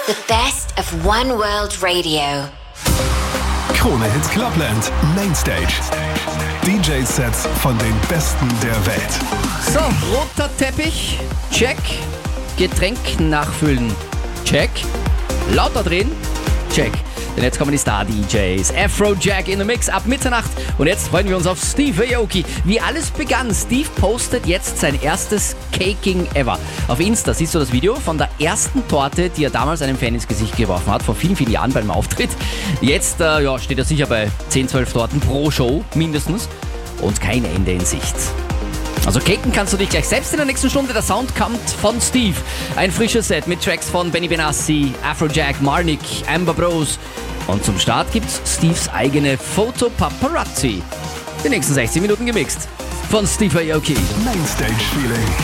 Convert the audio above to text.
The best of One World Radio. Krone Hits Clubland Mainstage. DJ-Sets von den Besten der Welt. So, roter Teppich, check. Getränk nachfüllen, check. Lauter drehen, check. Denn jetzt kommen die Star-DJs. Afrojack in the Mix ab Mitternacht. Und jetzt freuen wir uns auf Steve Aoki. Wie alles begann, Steve postet jetzt sein erstes Caking ever. Auf Insta siehst du das Video von der ersten Torte, die er damals einem Fan ins Gesicht geworfen hat, vor vielen, vielen Jahren beim Auftritt. Jetzt steht er sicher bei 10, 12 Torten pro Show mindestens. Und kein Ende in Sicht. Also caken kannst du dich gleich selbst in der nächsten Stunde. Der Sound kommt von Steve. Ein frisches Set mit Tracks von Benny Benassi, Afrojack, Marnik, Amber Bros. Und zum Start gibt's Steves eigene Photo Paparazzi. Die nächsten 60 Minuten gemixt von Steve Aoki. Mainstage Feeling.